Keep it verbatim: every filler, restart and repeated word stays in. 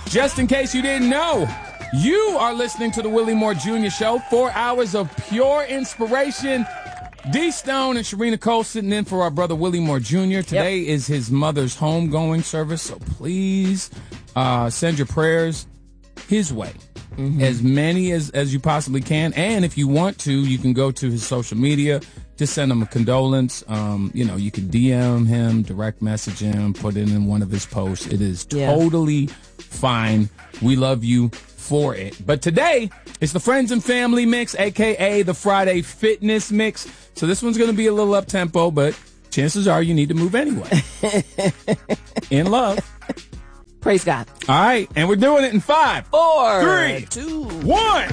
Just in case you didn't know, you are listening to the Willie Moore Junior Show. Four hours of pure inspiration. D Stone and Sharina Cole sitting in for our brother Willie Moore Junior Today yep. is his mother's homegoing service, so please uh, send your prayers his way. Mm-hmm. As many as, as you possibly can. And if you want to, you can go to his social media. Just send him a condolence. Um, you know, you can D M him, direct message him, put it in one of his posts. It is yeah. totally fine. We love you for it. But today, it's the Friends and Family Mix, a k a the Friday Fitness Mix. So this one's going to be a little up-tempo, but chances are you need to move anyway. In love. Praise God. All right, and we're doing it in five, four, three, two, one.